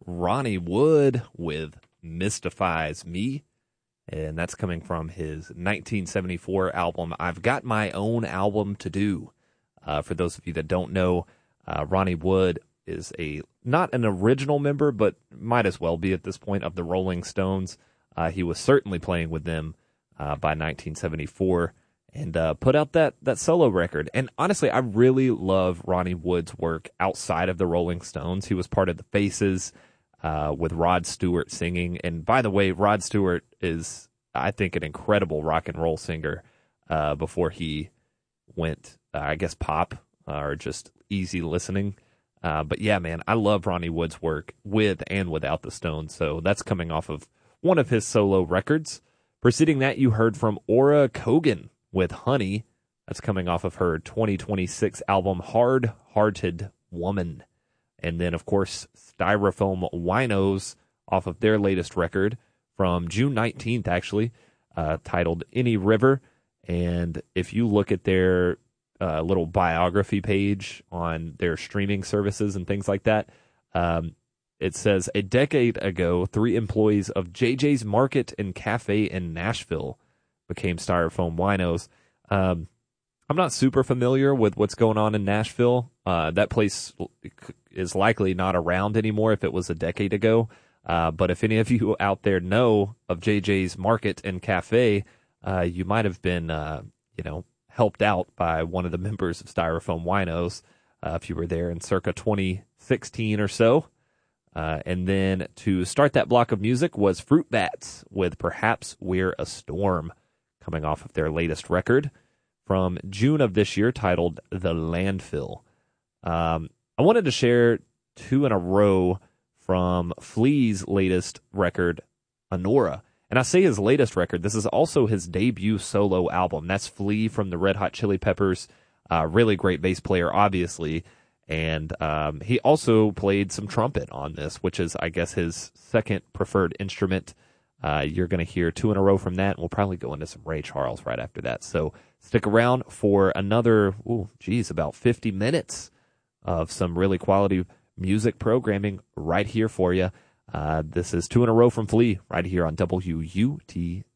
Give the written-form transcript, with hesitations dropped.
Ronnie Wood with Mystifies Me. And that's coming from his 1974 album, I've Got My Own Album to Do. For those of you that don't know, Ronnie Wood is not an original member, but might as well be at this point, of the Rolling Stones. He was certainly playing with them by 1974 and put out that solo record. And honestly, I really love Ronnie Wood's work outside of the Rolling Stones. He was part of the Faces with Rod Stewart singing. And by the way, Rod Stewart is, I think, an incredible rock and roll singer before he went, I guess, pop or just easy listening. But yeah, man, I love Ronnie Wood's work with and without the Stones. So that's coming off of one of his solo records. Preceding that, you heard from Aura Kogan with Honey. That's coming off of her 2026 album, Hard Hearted Woman. And then, of course, Styrofoam Winos off of their latest record from June 19th, actually, titled Any River. And if you look at their little biography page on their streaming services and things like that, it says, a decade ago, 3 employees of JJ's Market and Cafe in Nashville became Styrofoam Winos. I'm not super familiar with what's going on in Nashville. That place is likely not around anymore if it was a decade ago. But if any of you out there know of JJ's Market and Cafe, you might have been, helped out by one of the members of Styrofoam Winos if you were there in circa 2016 or so. And then to start that block of music was Fruit Bats with Perhaps We're a Storm, coming off of their latest record from June of this year titled The Landfill. I wanted to share 2 in a row from Flea's latest record, Honora. And I say his latest record, this is also his debut solo album. That's Flea from the Red Hot Chili Peppers. Really great bass player, obviously. And he also played some trumpet on this, which is, I guess, his second preferred instrument. You're going to hear 2 in a row from that, and we'll probably go into some Ray Charles right after that. So stick around for another, about 50 minutes of some really quality music programming right here for you. This is 2 in a row from Flea right here on WUTC.